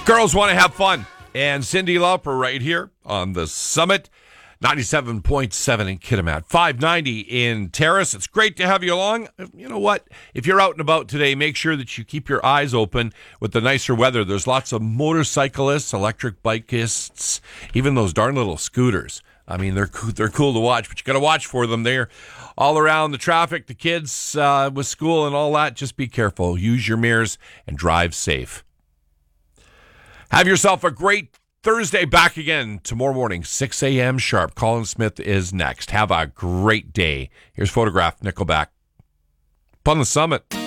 Girls want to have fun. And Cyndi Lauper right here on the Summit. 97.7 in Kitimat, 590 in Terrace. It's great to have you along. You know what? If you're out and about today, make sure that you keep your eyes open with the nicer weather. There's lots of motorcyclists, electric bikists, even those darn little scooters. I mean, they're cool to watch, but you got to watch for them. They're all around the traffic, the kids with school and all that. Just be careful. Use your mirrors and drive safe. Have yourself a great Thursday. Back again tomorrow morning, 6 a.m. sharp. Colin Smith is next. Have a great day. Here's Photograph, Nickelback. Up on the Summit.